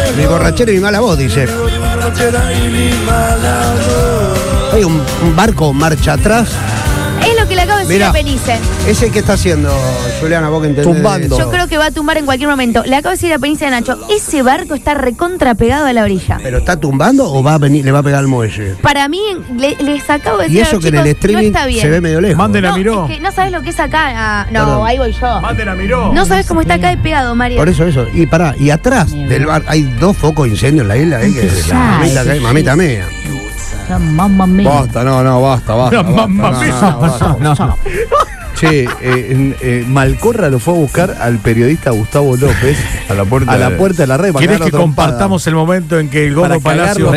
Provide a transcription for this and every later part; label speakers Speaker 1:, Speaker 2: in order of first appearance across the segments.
Speaker 1: Mi borrachera y mi mala voz, dice. Hay un barco marcha atrás.
Speaker 2: Es lo que le acabo de decir a Penice.
Speaker 1: ¿Ese qué está haciendo, Juliana? ¿Vos que entendés?
Speaker 3: Tumbando.
Speaker 2: Yo creo que va a tumbar en cualquier momento. Le acabo de decir a Penice de Nacho, ese barco está recontrapegado a la orilla.
Speaker 1: ¿Pero está tumbando o va a venir, le va a pegar al muelle?
Speaker 2: Para mí, les acabo de decir
Speaker 1: Y
Speaker 2: a
Speaker 1: eso
Speaker 2: los
Speaker 1: que en
Speaker 2: chicos,
Speaker 1: el streaming
Speaker 2: no está bien.
Speaker 1: se ve medio lejos.
Speaker 4: Manden a Miró.
Speaker 2: Es que no sabes lo que es acá. No,
Speaker 1: Perdón.
Speaker 2: ahí voy yo.
Speaker 4: Manden a Miró.
Speaker 2: No sabes cómo está acá de pegado, María.
Speaker 1: Por eso. Y pará, y atrás del bar hay 2 focos de incendio en la isla, que mamita mía.
Speaker 5: Mamma mía.
Speaker 3: Basta, basta.
Speaker 4: No.
Speaker 3: Che, Malcorra lo fue a buscar al periodista Gustavo López
Speaker 6: a la puerta
Speaker 3: de la red.
Speaker 4: ¿Querés que compartamos el momento en que el Gordo Palacio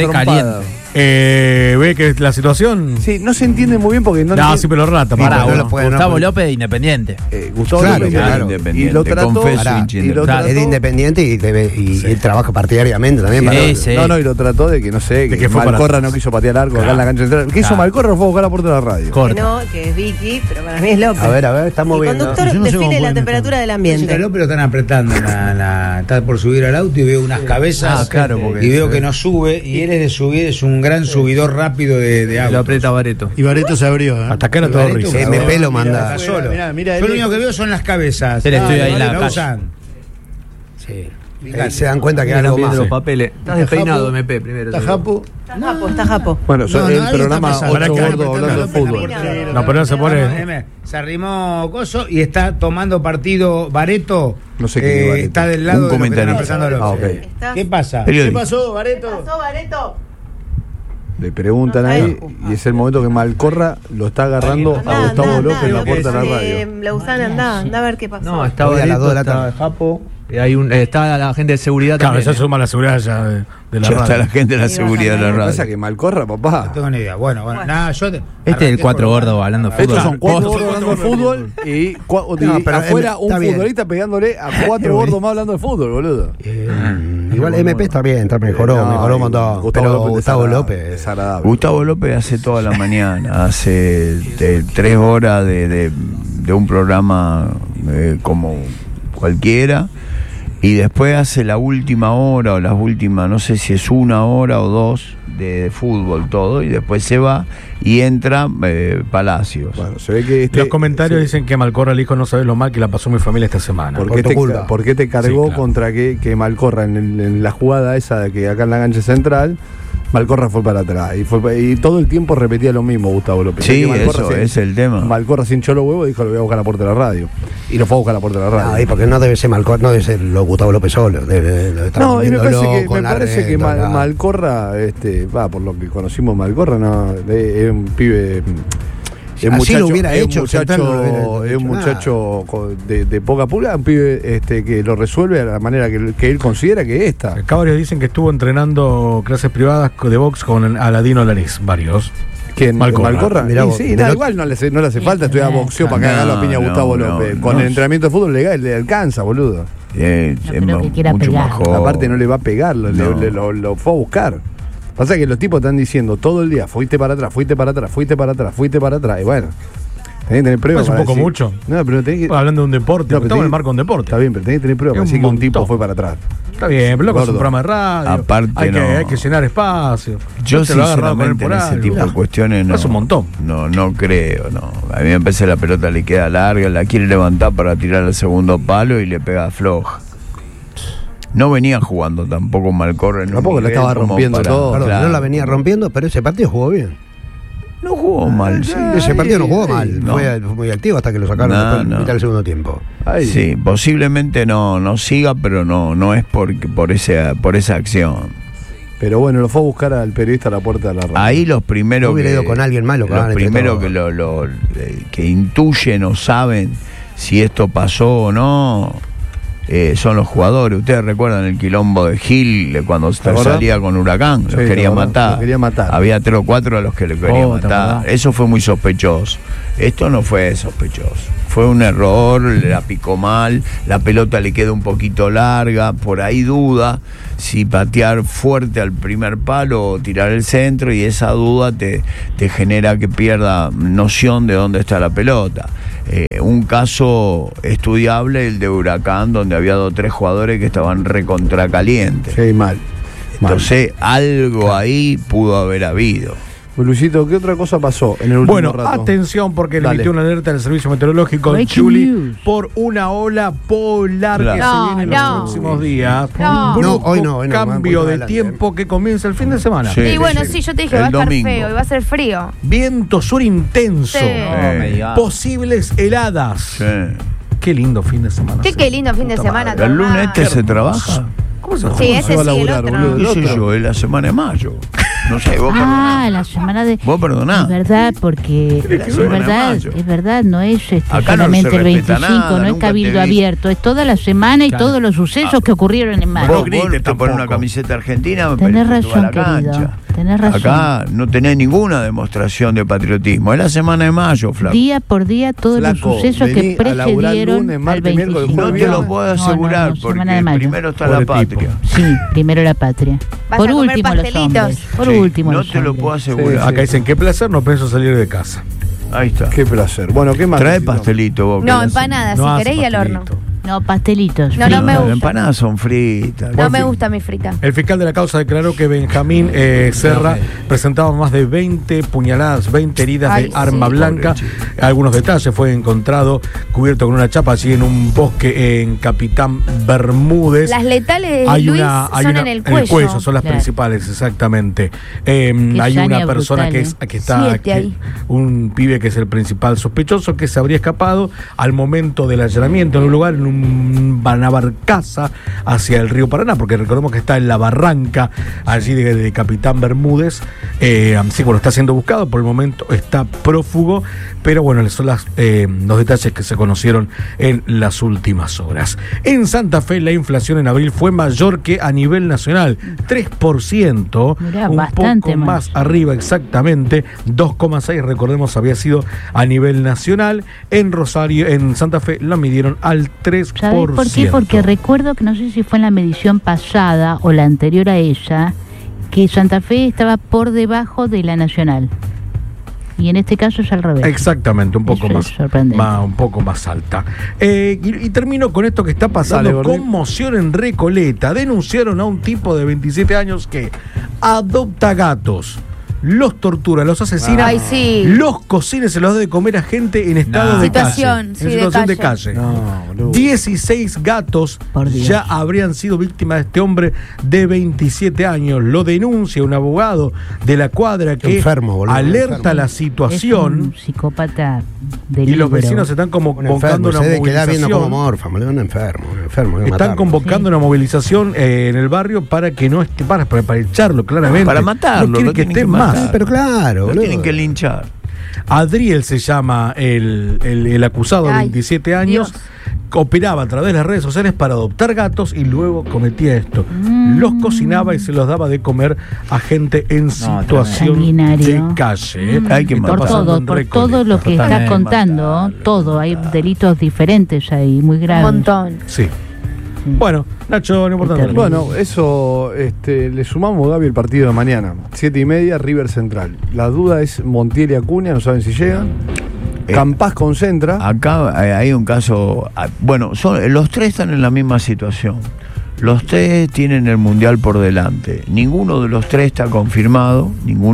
Speaker 4: ve que la situación?
Speaker 3: Sí, no se entiende muy bien porque
Speaker 4: no, sí, pero rata.
Speaker 5: Gustavo López, Independiente.
Speaker 3: Gustavo López,
Speaker 6: Independiente.
Speaker 3: Y lo trató.
Speaker 1: Es de Independiente y él trabaja partidariamente también.
Speaker 3: No, y lo trató de que, no sé, que Malcorra no quiso patear arco acá en la cancha central. ¿Qué hizo Malcorra? Lo fue a buscar a la puerta de la radio.
Speaker 7: Que no, que es Vicky, pero para mí es López.
Speaker 1: A ver, estamos viendo.
Speaker 7: El conductor define la temperatura del ambiente.
Speaker 8: López lo están apretando, está por subir al auto y veo unas cabezas y veo que no sube, y él es de subir, es un gran subidor rápido de auto.
Speaker 5: Lo aprieta Bareto.
Speaker 9: Y Bareto se abrió.
Speaker 4: Hasta acá era todo risa.
Speaker 1: MP lo manda.
Speaker 8: Solo. Yo lo único que veo son las cabezas.
Speaker 5: Estoy ahí en la calle.
Speaker 1: Sí. Se dan cuenta que hay algo más.
Speaker 5: Los papeles. Estás despeinado, MP, primero.
Speaker 9: Está Japo.
Speaker 7: Está Japo.
Speaker 3: Bueno, el programa 8 Gordo hablando de fútbol.
Speaker 4: No, pero no se pone.
Speaker 8: Se arrimó Coso y está tomando partido Bareto.
Speaker 3: No sé qué Bareto.
Speaker 8: Está del lado
Speaker 6: Un
Speaker 8: de lo que
Speaker 6: comentarista.
Speaker 8: está pasando López. ¿Qué pasa?
Speaker 9: ¿Qué pasó, Bareto?
Speaker 3: Le preguntan ahí y es el momento que Malcorra lo está agarrando a Gustavo López en la puerta de la radio.
Speaker 7: Lausana, anda a ver qué pasó.
Speaker 5: No, está Bareto, está Japo. Está la gente de seguridad
Speaker 4: también. Claro,
Speaker 5: también.
Speaker 4: Se suma la seguridad ya de la
Speaker 6: ya
Speaker 4: radio.
Speaker 6: está la gente de la seguridad de la radio.
Speaker 3: Pasa que Malcorra, papá.
Speaker 8: No tengo ni idea. Bueno, nada, yo.
Speaker 5: Este es el 4 gordo hablando de fútbol.
Speaker 3: Estos son 4 gordos hablando de fútbol y afuera un futbolista pegándole a 4 gordos más hablando de fútbol, boludo.
Speaker 1: Igual MP está bien, mejoró un montón. Pero Gustavo López
Speaker 3: es agradable.
Speaker 6: Gustavo López hace toda la mañana, hace 3 horas de un programa como cualquiera. Y después hace la última hora o las últimas, no sé si es 1 hora o 2 de fútbol todo, y después se va y entra Palacios.
Speaker 3: Bueno, se ve que
Speaker 4: los comentarios dicen que Malcorra el hijo no sabe lo mal que la pasó mi familia esta semana.
Speaker 3: ¿Por qué te cargó contra que Malcorra en la jugada esa de que acá en la cancha central? Malcorra fue para atrás y todo el tiempo repetía lo mismo Gustavo López.
Speaker 6: Sí, eso es el tema.
Speaker 3: Malcorra sin cholo huevo dijo: lo voy a buscar a la puerta de la radio. Y lo fue a buscar a la puerta de la radio.
Speaker 1: Porque no debe ser Malcorra, no debe ser Gustavo López solo.
Speaker 3: No, y me parece que Malcorra, por lo que conocimos Malcorra, no, es un pibe. Es un muchacho de poca pulga, un pibe que lo resuelve a la manera que él considera que esta.
Speaker 4: Acá varios dicen que estuvo entrenando clases privadas de box con Aladino Lanís, varios.
Speaker 3: ¿Quién? ¿Malcorra? Igual no le hace falta estudiar boxeo para que haga la piña a Gustavo López. Con el entrenamiento de fútbol le alcanza, boludo.
Speaker 6: Es mucho más joven.
Speaker 3: Aparte no le va a pegar, lo fue a buscar. Pasa que los tipos están diciendo todo el día: fuiste para atrás. Y bueno, tenés que tener pruebas.
Speaker 4: Es un poco mucho.
Speaker 3: No, pero tenés que...
Speaker 4: Hablando de un deporte, estamos en el marco de un deporte.
Speaker 3: Está bien, pero tenés que tener pruebas para decir que un tipo fue para atrás.
Speaker 4: Está bien, pero loco, es un programa de radio.
Speaker 6: Aparte
Speaker 4: hay que llenar espacio.
Speaker 6: Yo sinceramente en ese tipo de cuestiones no.
Speaker 4: Es un montón.
Speaker 6: No creo, no. A mí me parece la pelota le queda larga, la quiere levantar para tirar al segundo palo y le pega floja. No venía jugando tampoco Malcorra.
Speaker 1: Tampoco la estaba rompiendo todo. Perdón, no la venía rompiendo, pero ese partido jugó bien.
Speaker 6: No jugó mal, sí.
Speaker 1: Ese partido no jugó mal. Fue muy activo hasta que lo sacaron después en mitad del segundo tiempo.
Speaker 6: Sí, posiblemente no siga, pero no es por esa acción.
Speaker 3: Pero bueno, lo fue a buscar al periodista a la puerta de la radio.
Speaker 6: Ahí los primeros
Speaker 1: hubiera ido con alguien malo,
Speaker 6: los primeros que intuyen o saben si esto pasó o no. Son los jugadores. Ustedes recuerdan el quilombo de Gil cuando salía con Huracán, los quería matar. Había 3 o 4 a los que le quería matar. Eso fue muy sospechoso. Esto no fue sospechoso. Fue un error, la picó mal, la pelota le queda un poquito larga, por ahí duda si patear fuerte al primer palo o tirar el centro, y esa duda te genera que pierda noción de dónde está la pelota. Un caso estudiable, el de Huracán, donde había 2 o 3 jugadores que estaban recontra calientes.
Speaker 3: Sí, mal.
Speaker 6: Entonces, algo ahí pudo haber habido.
Speaker 3: Luisito, ¿qué otra cosa pasó en el último rato?
Speaker 4: Bueno, atención, porque le
Speaker 3: Dale.
Speaker 4: emitió una alerta del Servicio Meteorológico de
Speaker 2: Breaking
Speaker 4: Chuli
Speaker 2: news.
Speaker 4: por una ola polar que
Speaker 2: No,
Speaker 4: se viene en
Speaker 2: no.
Speaker 4: los próximos días.
Speaker 2: No.
Speaker 4: Brusco
Speaker 1: No, hoy no,
Speaker 4: cambio
Speaker 1: voy
Speaker 4: de
Speaker 1: adelante.
Speaker 4: tiempo que comienza el fin de semana.
Speaker 6: Sí.
Speaker 2: Y bueno, sí, yo te dije,
Speaker 6: El
Speaker 2: va a estar
Speaker 6: domingo.
Speaker 2: feo y va a ser frío.
Speaker 4: Viento sur intenso.
Speaker 2: Sí.
Speaker 8: No me digas.
Speaker 4: Posibles heladas.
Speaker 6: Sí.
Speaker 4: Qué lindo fin de semana.
Speaker 2: Qué lindo fin de semana.
Speaker 6: ¿El lunes
Speaker 2: Tomás.
Speaker 6: se trabaja?
Speaker 4: ¿Cómo se
Speaker 2: Sí, ese
Speaker 3: va a
Speaker 2: sí, el
Speaker 3: laburar,
Speaker 2: otro.
Speaker 3: boludo?
Speaker 6: ¿Qué sé yo? Es la semana de mayo. No sé, vos
Speaker 10: Ah,
Speaker 6: perdonás.
Speaker 10: la semana de...
Speaker 6: Vos perdonás.
Speaker 10: Es verdad, porque es verdad, no es
Speaker 6: Acá no
Speaker 10: solamente
Speaker 6: se
Speaker 10: el
Speaker 6: respeta
Speaker 10: 25,
Speaker 6: nada,
Speaker 10: no es
Speaker 6: nunca te
Speaker 10: cabildo
Speaker 6: vi.
Speaker 10: abierto, es toda la semana y todos los sucesos que ocurrieron en mayo.
Speaker 6: Vos te pones una camiseta argentina, me
Speaker 10: Tenés
Speaker 6: parece que tú vas a la
Speaker 10: razón, querido.
Speaker 6: cancha.
Speaker 10: Tenés razón.
Speaker 6: Acá no tenés ninguna demostración de patriotismo. Es la semana de mayo, Flaco.
Speaker 10: Día por día todos
Speaker 3: Flaco,
Speaker 10: los sucesos
Speaker 3: vení
Speaker 10: que
Speaker 3: a laburar
Speaker 10: precedieron
Speaker 3: lunes,
Speaker 10: al
Speaker 3: martes, miércoles,
Speaker 10: 25.
Speaker 6: No
Speaker 3: jueves,
Speaker 6: te lo
Speaker 3: viernes.
Speaker 6: puedo asegurar,
Speaker 10: semana de
Speaker 6: porque
Speaker 10: mayo.
Speaker 6: primero está
Speaker 4: Pobre
Speaker 6: la
Speaker 4: tipo.
Speaker 6: patria.
Speaker 10: Sí, primero la patria.
Speaker 2: Vas
Speaker 10: Por
Speaker 2: a comer
Speaker 10: último los
Speaker 2: pastelitos.
Speaker 10: hombres. Por
Speaker 6: Sí,
Speaker 10: último
Speaker 6: no
Speaker 10: los
Speaker 6: te lo
Speaker 10: hombres.
Speaker 6: puedo asegurar.
Speaker 3: Sí,
Speaker 4: Acá dicen, qué placer, no pienso salir de casa.
Speaker 6: Ahí está.
Speaker 3: Qué placer. Bueno, ¿qué más?
Speaker 6: Trae
Speaker 3: Luisito?
Speaker 6: pastelito vos. que
Speaker 2: No,
Speaker 6: la-
Speaker 2: empanadas,
Speaker 4: No
Speaker 2: si
Speaker 4: hace
Speaker 2: querés, y al horno.
Speaker 4: pastelito.
Speaker 10: No, pastelitos.
Speaker 2: No, no me
Speaker 6: Las
Speaker 2: gusta.
Speaker 6: empanadas son fritas.
Speaker 2: No me gusta mi frita.
Speaker 4: El fiscal de la causa declaró que Benjamín Serra presentaba más de 20 puñaladas, 20 heridas
Speaker 2: Ay,
Speaker 4: de arma
Speaker 2: sí.
Speaker 4: blanca. Algunos detalles: fue encontrado cubierto con una chapa allí en un bosque en Capitán Bermúdez.
Speaker 2: Las letales,
Speaker 4: Hay
Speaker 2: Luis,
Speaker 4: una,
Speaker 2: son en el cuello.
Speaker 4: son las
Speaker 10: Claro.
Speaker 4: principales, exactamente. Hay
Speaker 10: hazaña
Speaker 4: una persona
Speaker 10: brutal,
Speaker 4: que está
Speaker 2: 7 ahí.
Speaker 4: un pibe que es el principal sospechoso, que se habría escapado al momento del allanamiento en un lugar, en una barcaza hacia el río Paraná, porque recordemos que está en la barranca allí de Capitán Bermúdez. Sí, bueno, está siendo buscado, por el momento está prófugo, pero bueno, son los detalles que se conocieron en las últimas horas. En Santa Fe la inflación en abril fue mayor que a nivel nacional, 3%,
Speaker 10: Mirá,
Speaker 4: un
Speaker 10: bastante
Speaker 4: poco más arriba exactamente, 2,6 recordemos había sido a nivel nacional. En Rosario, en Santa Fe la midieron al 3%.
Speaker 10: ¿Sabés por qué? Porque recuerdo que no sé si fue en la medición pasada o la anterior a ella, que Santa Fe estaba por debajo de la nacional. Y en este caso es al revés.
Speaker 4: Exactamente, un poco
Speaker 10: Eso
Speaker 4: más,
Speaker 10: es sorprendente.
Speaker 4: un poco más alta. Y termino con esto que está pasando.
Speaker 3: Dale, Gordi.
Speaker 4: Conmoción en Recoleta. Denunciaron a un tipo de 27 años que adopta gatos, los tortura, los asesina,
Speaker 2: Ay, sí.
Speaker 4: los cocina y se los da de comer a gente en estado de
Speaker 2: Situación,
Speaker 4: calle.
Speaker 2: sí,
Speaker 4: En
Speaker 2: de
Speaker 4: situación de
Speaker 2: calle.
Speaker 4: calle.
Speaker 3: No, boludo.
Speaker 4: 16 gatos
Speaker 10: Por Dios.
Speaker 4: ya habrían sido víctimas de este hombre de 27 años. Lo denuncia un abogado de la cuadra que
Speaker 1: Enfermo, boludo,
Speaker 4: alerta
Speaker 1: enfermo.
Speaker 4: la
Speaker 10: Es
Speaker 4: situación.
Speaker 10: un psicópata de
Speaker 4: Y los
Speaker 10: libro.
Speaker 4: vecinos están
Speaker 1: Un
Speaker 4: convocando
Speaker 1: enfermo,
Speaker 4: una
Speaker 1: se debe quedar viendo como
Speaker 4: movilización.
Speaker 1: morfa, boludo, un enfermo, hay que
Speaker 4: Están
Speaker 1: matarlo.
Speaker 4: convocando una movilización en el barrio para que no esté, para echarlo claramente.
Speaker 6: Para matarlo,
Speaker 4: No quieren
Speaker 6: lo
Speaker 4: que
Speaker 6: tienen
Speaker 4: esté
Speaker 6: que
Speaker 4: más.
Speaker 6: matar.
Speaker 1: Pero claro,
Speaker 6: Lo
Speaker 1: boludo.
Speaker 6: tienen que linchar.
Speaker 4: Adriel se llama el acusado de
Speaker 2: Ay,
Speaker 4: 27 años.
Speaker 2: Dios.
Speaker 4: Operaba a través de las redes sociales para adoptar gatos y luego cometía esto. Los cocinaba y se los daba de comer a gente en situación
Speaker 10: Sanguinario.
Speaker 4: de calle.
Speaker 6: Hay que
Speaker 4: Está
Speaker 10: Por
Speaker 6: matarlo.
Speaker 4: pasando
Speaker 10: todo,
Speaker 4: en
Speaker 10: por
Speaker 4: Recoleta.
Speaker 10: todo lo que está
Speaker 6: Totalmente,
Speaker 10: contando,
Speaker 6: matarlo.
Speaker 10: todo, hay delitos diferentes ahí, muy
Speaker 2: Un
Speaker 10: graves.
Speaker 2: montón.
Speaker 4: Sí. Bueno, Nacho, no importa.
Speaker 10: Terrible.
Speaker 3: Bueno, eso le sumamos, Gaby, el partido de mañana. 7:30, River Central. La duda es Montiel y Acuña, no saben si llegan. Campás concentra.
Speaker 6: Acá hay un caso. Bueno, los tres están en la misma situación. Los tres tienen el Mundial por delante. Ninguno de los tres está confirmado.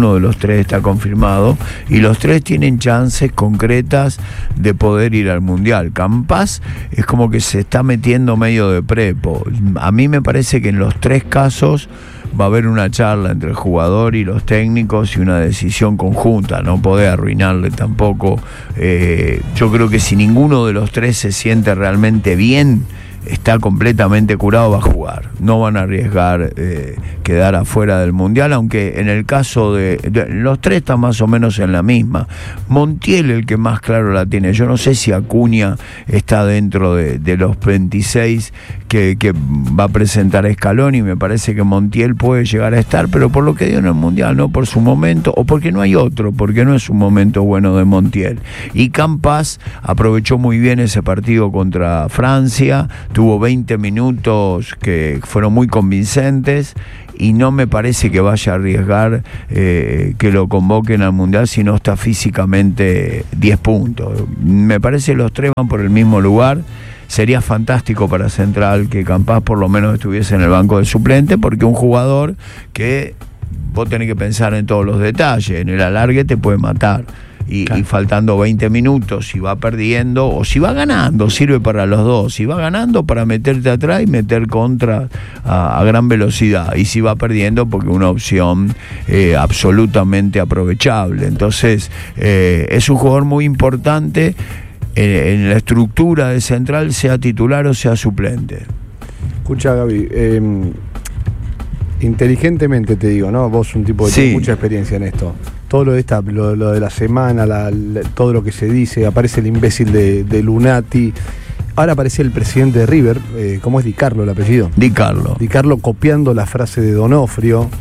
Speaker 6: Y los tres tienen chances concretas de poder ir al Mundial. Campás es como que se está metiendo medio de prepo. A mí me parece que en los tres casos va a haber una charla entre el jugador y los técnicos y una decisión conjunta, no puede arruinarle tampoco. Yo creo que si ninguno de los tres se siente realmente bien, está completamente curado, va a jugar. No van a arriesgar quedar afuera del Mundial, aunque en el caso de los tres están más o menos en la misma. Montiel el que más claro la tiene. Yo no sé si Acuña está dentro de los 26 que va a presentar Scaloni. Me parece que Montiel puede llegar a estar, pero por lo que dio en el Mundial, no por su momento, o porque no hay otro, porque no es un momento bueno de Montiel. Y Campás aprovechó muy bien ese partido contra Francia, tuvo 20 minutos que fueron muy convincentes y no me parece que vaya a arriesgar que lo convoquen al Mundial si no está físicamente 10 puntos. Me parece que los tres van por el mismo lugar. Sería fantástico para Central que Campás por lo menos estuviese en el banco de suplente, porque un jugador que vos tenés que pensar en todos los detalles, en el alargue te puede matar. Y faltando 20 minutos, si va perdiendo o si va ganando, sirve para los dos. Si va ganando, para meterte atrás y meter contra a gran velocidad. Y si va perdiendo, porque es una opción absolutamente aprovechable. Entonces, es un jugador muy importante en la estructura de Central, sea titular o sea suplente.
Speaker 3: Escucha, Gaby, inteligentemente te digo, ¿no? Vos un tipo que tiene mucha experiencia en esto. Todo lo de la semana, todo lo que se dice, aparece el imbécil de Lunati. Ahora aparece el presidente de River, ¿cómo es Di Carlo el apellido?
Speaker 6: Di Carlo copiando la frase de Donofrio.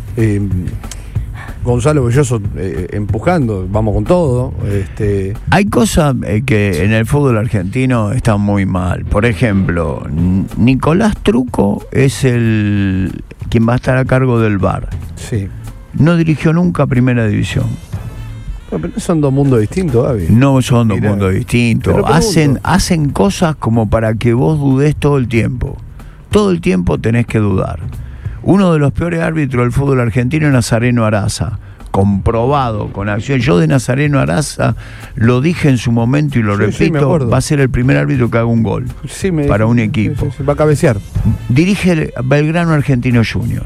Speaker 3: Gonzalo Belloso empujando, vamos con todo.
Speaker 6: Hay cosas que en el fútbol argentino están muy mal. Por ejemplo, Nicolás Truco es quien va a estar a cargo del VAR.
Speaker 3: Sí.
Speaker 6: No dirigió nunca Primera División.
Speaker 3: Pero son dos mundos distintos, Gaby.
Speaker 6: No son dos mundos distintos. Hacen cosas como para que vos dudes todo el tiempo. Todo el tiempo tenés que dudar. Uno de los peores árbitros del fútbol argentino es Nazareno Araza, comprobado con acción. Yo de Nazareno Araza lo dije en su momento y lo repito, va a ser el primer árbitro que haga un gol para un equipo.
Speaker 3: Sí, va a cabecear.
Speaker 6: Dirige el Belgrano Argentino Junior.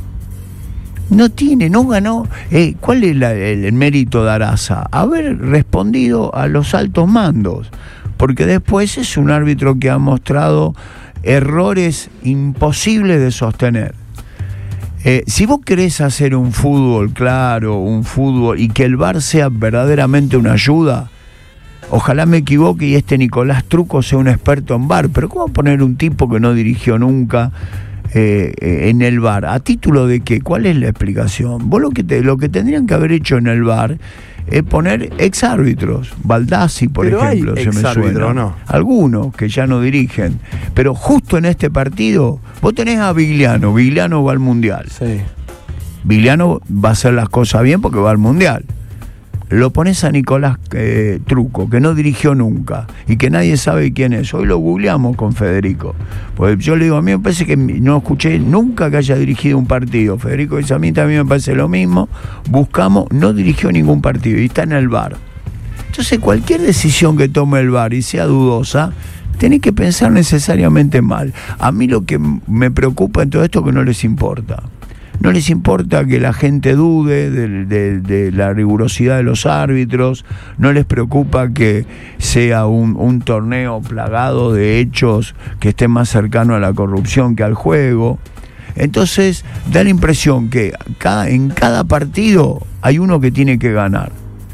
Speaker 6: No ganó. ¿Cuál es el mérito de Araza? Haber respondido a los altos mandos, porque después es un árbitro que ha mostrado errores imposibles de sostener. Si vos querés hacer un fútbol claro, un fútbol y que el VAR sea verdaderamente una ayuda, ojalá me equivoque y Nicolás Truco sea un experto en VAR, pero ¿cómo poner un tipo que no dirigió nunca en el VAR? ¿A título de qué? ¿Cuál es la explicación? Vos lo que tendrían que haber hecho en el VAR es poner exárbitros. Baldassi, por ejemplo, se me suena. ¿No? Algunos que ya no dirigen. Pero justo en este partido, vos tenés a Vigliano. Vigliano va al Mundial.
Speaker 3: Sí.
Speaker 6: Vigliano va a hacer las cosas bien porque va al Mundial. Lo pones a Nicolás Truco, que no dirigió nunca y que nadie sabe quién es. Hoy lo googleamos con Federico. Pues yo le digo, a mí me parece que no escuché nunca que haya dirigido un partido. Federico dice, a mí también me parece lo mismo. Buscamos, no dirigió ningún partido y está en el VAR. Entonces cualquier decisión que tome el VAR y sea dudosa, tenés que pensar necesariamente mal. A mí lo que me preocupa en todo esto es que no les importa. No les importa que la gente dude de la rigurosidad de los árbitros, no les preocupa que sea un torneo plagado de hechos que esté más cercano a la corrupción que al juego. Entonces da la impresión que en cada partido hay uno que tiene que ganar.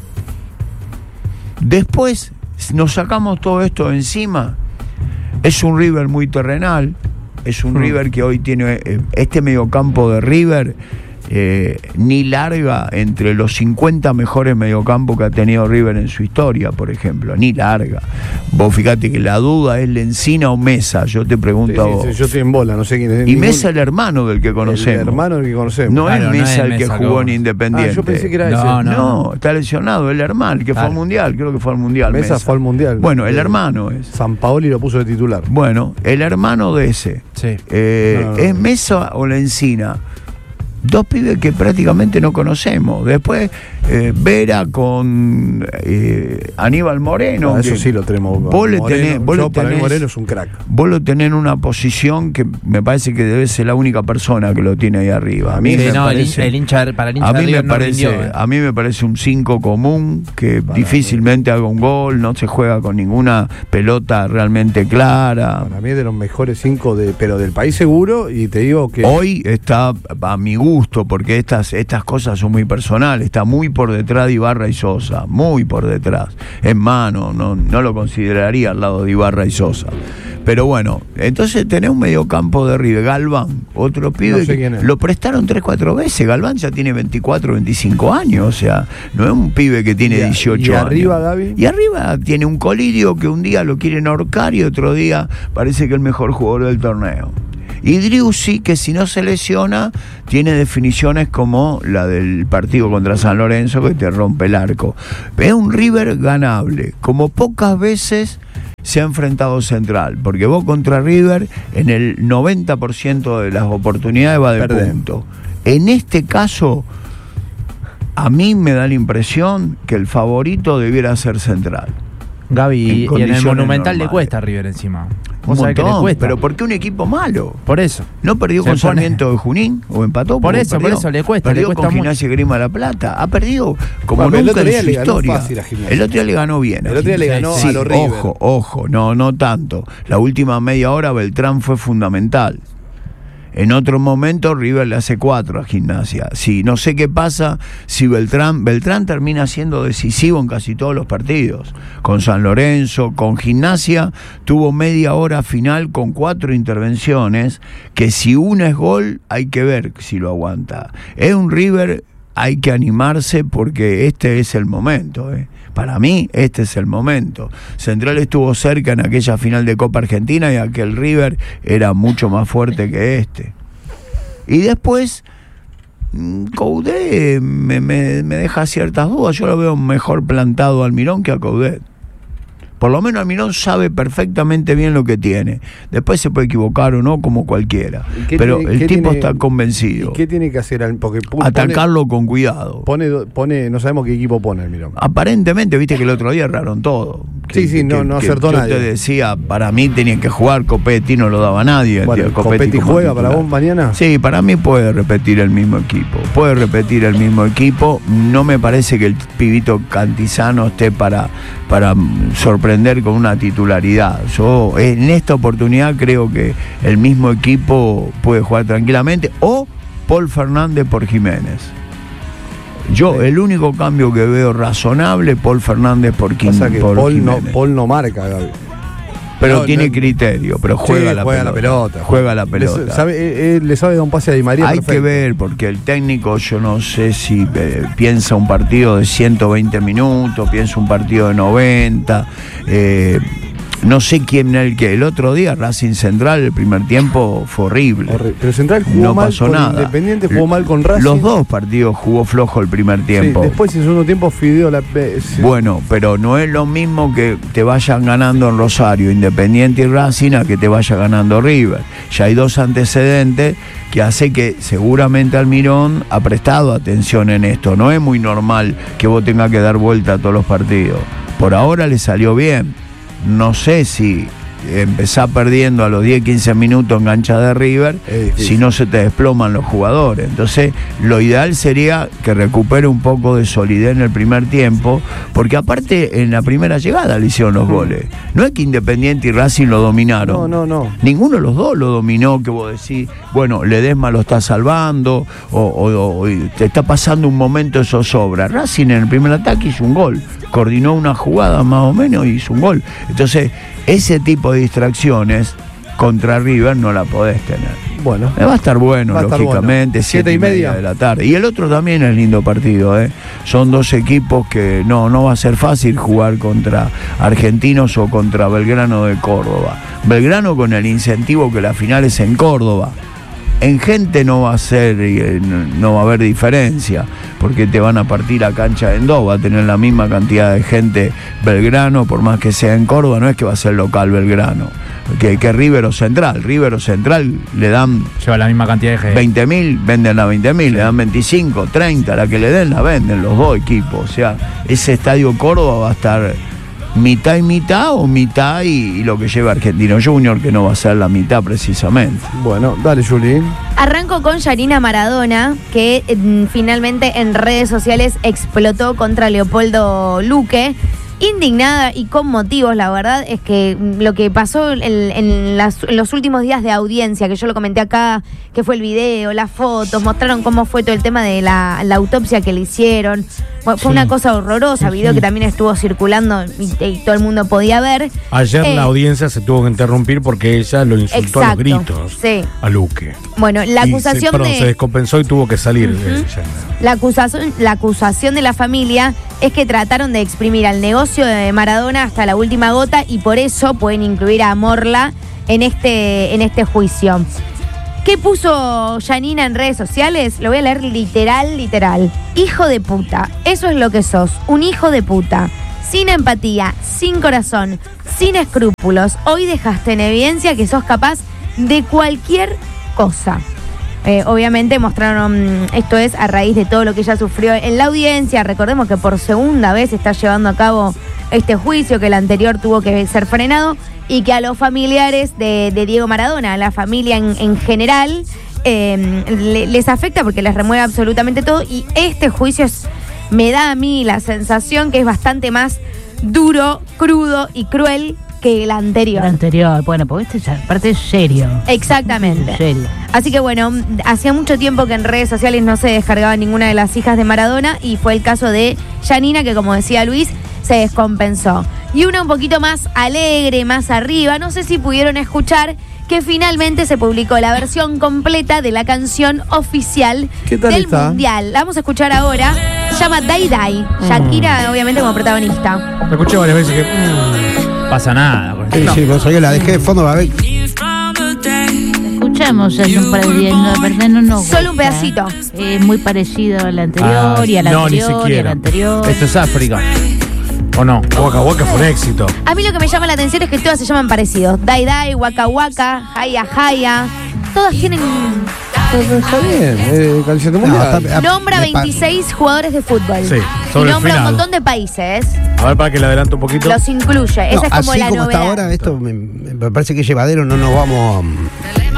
Speaker 6: Después nos sacamos todo esto de encima. Es un River muy terrenal. Es un River que hoy tiene este mediocampo de River, ni larga entre los 50 mejores mediocampos que ha tenido River en su historia, por ejemplo, ni larga. Vos fíjate que la duda es Lencina o Mesa, yo te pregunto a vos.
Speaker 3: Sí, yo estoy en bola, no sé quién es.
Speaker 6: Y Mesa el hermano del que conocemos.
Speaker 3: El hermano del que conocemos.
Speaker 6: No es Mesa el que jugó en Independiente.
Speaker 3: Yo pensé que era ese.
Speaker 6: No, está lesionado, el hermano, el que fue al Mundial, creo que fue al Mundial.
Speaker 3: Mesa fue al Mundial.
Speaker 6: Bueno, el hermano es.
Speaker 3: Sampaoli lo puso de titular.
Speaker 6: Bueno, el hermano de ese.
Speaker 5: Sí.
Speaker 6: ¿Es Mesa o Lencina? Dos pibes que prácticamente no conocemos. Después Vera con Aníbal Moreno.
Speaker 3: Eso sí lo tenemos.
Speaker 6: Para
Speaker 3: mí Moreno es un crack.
Speaker 6: Vos lo tenés en una posición que me parece que debe ser la única persona que lo tiene ahí arriba. A mí
Speaker 5: sí, el hincha
Speaker 6: a mí me parece un 5 común que difícilmente haga un gol, no se juega con ninguna pelota realmente clara.
Speaker 3: Para mí es de los mejores 5 pero del país seguro, y te digo que
Speaker 6: hoy está a mi gusto, porque estas cosas son muy personales, está muy por detrás de Ibarra y Sosa, muy por detrás. Es mano, no lo consideraría al lado de Ibarra y Sosa. Pero bueno, entonces tenés un mediocampo de River, Galván, otro pibe
Speaker 3: No sé quién es.
Speaker 6: lo prestaron 3-4 veces. Galván ya tiene 24, 25 años, o sea, no es un pibe que tiene 18
Speaker 3: ¿Y arriba,
Speaker 6: años.
Speaker 3: Gaby?
Speaker 6: Y arriba tiene un Colidio que un día lo quieren ahorcar y otro día parece que es el mejor jugador del torneo. Y Driussi, que si no se lesiona, tiene definiciones como la del partido contra San Lorenzo, que te rompe el arco. Es un River ganable, como pocas veces se ha enfrentado Central, porque vos contra River en el 90% de las oportunidades va de punto. En este caso, a mí me da la impresión que el favorito debiera ser Central.
Speaker 5: Gaby, y en el Monumental
Speaker 6: normales.
Speaker 5: le cuesta a River encima.
Speaker 6: Un
Speaker 5: Vos sabés que le
Speaker 6: montón,
Speaker 5: cuesta.
Speaker 6: pero ¿por qué un equipo malo?
Speaker 5: Por eso.
Speaker 6: ¿No perdió
Speaker 5: Se
Speaker 6: con
Speaker 5: pone-
Speaker 6: Sarmiento de Junín? ¿O empató?
Speaker 5: Por
Speaker 6: Porque
Speaker 5: eso le cuesta.
Speaker 6: Perdió
Speaker 5: le cuesta
Speaker 6: con
Speaker 5: mucho.
Speaker 6: Gimnasia y Grima de la Plata. Ha perdido como
Speaker 3: Bueno, el
Speaker 6: nunca
Speaker 3: otro
Speaker 6: en
Speaker 3: día
Speaker 6: su
Speaker 3: le ganó
Speaker 6: historia.
Speaker 3: fácil a Gimnasia.
Speaker 6: El otro día le ganó bien.
Speaker 3: El otro día le ganó
Speaker 6: Sí,
Speaker 3: a los River.
Speaker 6: Ojo, no tanto. La última media hora Beltrán fue fundamental. En otro momento River le hace 4 a Gimnasia. Sí, no sé qué pasa si Beltrán termina siendo decisivo en casi todos los partidos. Con San Lorenzo, con Gimnasia, tuvo media hora final con 4 intervenciones, que si una es gol, hay que ver si lo aguanta. Es un River, hay que animarse porque este es el momento, Para mí, este es el momento. Central estuvo cerca en aquella final de Copa Argentina y aquel River era mucho más fuerte que este. Y después, Coudet me deja ciertas dudas. Yo lo veo mejor plantado a Almirón que a Coudet. Por lo menos Almirón sabe perfectamente bien lo que tiene. Después se puede equivocar o no, como cualquiera. Pero el tipo está convencido.
Speaker 3: ¿Y qué tiene que hacer? Porque
Speaker 6: atacarlo con cuidado.
Speaker 3: Pone, no sabemos qué equipo pone Almirón.
Speaker 6: Aparentemente, viste que el otro día erraron todo.
Speaker 3: No acertó nadie.
Speaker 6: Yo te decía, para mí tenían que jugar Copetti, no lo daba nadie.
Speaker 3: Bueno,
Speaker 6: Copetti
Speaker 3: ¿Copetti juega para vos mañana?
Speaker 6: Sí, para mí puede repetir el mismo equipo. No me parece que el pibito Cantizano esté para sorprender con una titularidad. Yo en esta oportunidad creo que el mismo equipo puede jugar tranquilamente, o Paul Fernández por Jiménez. Yo el único cambio que veo razonable, Paul Fernández por Jiménez.
Speaker 3: Paul no marca, Gaby.
Speaker 6: Pero tiene criterio, pero juega la pelota. Juega la pelota.
Speaker 3: Le sabe dar un pase a Di María.
Speaker 6: Hay
Speaker 3: perfecto.
Speaker 6: que ver, porque el técnico, yo no sé si piensa un partido de 120 minutos, piensa un partido de 90. No sé quién era el otro día, Racing Central, el primer tiempo fue horrible.
Speaker 3: Pero Central jugó
Speaker 6: no
Speaker 3: mal
Speaker 6: pasó
Speaker 3: con
Speaker 6: nada.
Speaker 3: Independiente, jugó mal con Racing.
Speaker 6: Los dos partidos jugó flojo el primer tiempo.
Speaker 3: Sí, después en segundo tiempo Fideo la...
Speaker 6: Bueno, pero no es lo mismo que te vayan ganando en Rosario, Independiente y Racing, a que te vaya ganando River. Ya hay 2 antecedentes que hace que seguramente Almirón ha prestado atención en esto. No es muy normal que vos tengas que dar vuelta a todos los partidos. Por ahora le salió bien. No sé si empezás perdiendo a los 10-15 minutos en cancha de River, si no se te desploman los jugadores. Entonces, lo ideal sería que recupere un poco de solidez en el primer tiempo, porque aparte en la primera llegada le hicieron los goles. No es que Independiente y Racing lo dominaron.
Speaker 3: No.
Speaker 6: Ninguno de los dos lo dominó, que vos decís, bueno, Ledesma lo está salvando, o te está pasando un momento de zozobra. Racing en el primer ataque hizo un gol, coordinó una jugada más o menos y hizo un gol. Entonces, ese tipo de distracciones contra River no la podés tener.
Speaker 3: Bueno.
Speaker 6: Va a estar bueno, lógicamente,
Speaker 3: 7:30
Speaker 6: de la tarde. Y el otro también es lindo partido, Son 2 equipos que no va a ser fácil jugar contra Argentinos o contra Belgrano de Córdoba. Belgrano con el incentivo que la final es en Córdoba. En gente no va a ser, no va a haber diferencia, porque te van a partir la cancha en 2, va a tener la misma cantidad de gente Belgrano, por más que sea en Córdoba, no es que va a ser local Belgrano, que River o Central. River o Central le dan...
Speaker 5: Lleva la misma cantidad de gente.
Speaker 6: 20.000, venden a 20.000, le dan 25, 30, la que le den la venden los 2 equipos. O sea, ese estadio Córdoba va a estar mitad y mitad, o mitad y lo que lleva Argentino Junior, que no va a ser la mitad precisamente.
Speaker 3: Bueno, dale, Juli.
Speaker 2: Arranco con Yarina Maradona, que finalmente en redes sociales explotó contra Leopoldo Luque. indignada y con motivos. La verdad es que lo que pasó en los últimos días de audiencia, que yo lo comenté acá, que fue el video, las fotos, mostraron cómo fue todo el tema de la autopsia que le hicieron. Fue una cosa horrorosa, video que también estuvo circulando y todo el mundo podía ver.
Speaker 4: Ayer la audiencia se tuvo que interrumpir porque ella lo insultó a los gritos a Luque.
Speaker 2: Bueno, la acusación
Speaker 4: se descompensó y tuvo que salir.
Speaker 2: La acusación de la familia es que trataron de exprimir al negocio de Maradona hasta la última gota y por eso pueden incluir a Morla en este juicio. ¿Qué puso Janina en redes sociales? Lo voy a leer literal. Hijo de puta. Eso es lo que sos. Un hijo de puta. Sin empatía, sin corazón, sin escrúpulos. Hoy dejaste en evidencia que sos capaz de cualquier cosa. Obviamente mostraron, esto es a raíz de todo lo que ella sufrió en la audiencia. Recordemos que por segunda vez está llevando a cabo este juicio, que el anterior tuvo que ser frenado, y que a los familiares de Diego Maradona, a la familia en general, les afecta porque les remueve absolutamente todo. Y este juicio me da a mí la sensación que es bastante más duro, crudo y cruel que el anterior.
Speaker 10: Bueno, porque este aparte es serio.
Speaker 2: Exactamente.
Speaker 10: Serio.
Speaker 2: Así que bueno, hacía mucho tiempo que en redes sociales no se descargaba ninguna de las hijas de Maradona y fue el caso de Janina, que como decía Luis, se descompensó. Y una un poquito más alegre, más arriba, no sé si pudieron escuchar que finalmente se publicó la versión completa de la canción oficial del Mundial. La vamos a escuchar ahora. Se llama Die Die. Shakira, obviamente, como protagonista.
Speaker 4: La escuché varias veces que...
Speaker 5: pasa nada.
Speaker 1: Sí, yo la dejé de fondo para ver.
Speaker 10: Escuchamos hace un par de días, no, de verdad no nos
Speaker 2: solo un pedacito.
Speaker 10: Es muy parecido al anterior y al anterior y al anterior.
Speaker 5: Esto es África. ¿O no?
Speaker 4: Waka Waka fue un éxito.
Speaker 2: A mí lo que me llama la atención es que todas se llaman parecidos. Die Die, Waka Waka, Haya Haya. Todas tienen...
Speaker 3: Está bien, canción de mundial.
Speaker 2: Nombra 26 jugadores de fútbol.
Speaker 4: Sí,
Speaker 2: y nombra un montón de países.
Speaker 4: A ver, para que le adelanto un poquito.
Speaker 2: Los incluye. Esa es como
Speaker 1: así
Speaker 2: la
Speaker 1: como
Speaker 2: novedad.
Speaker 1: hasta ahora, esto me parece que es llevadero, no nos vamos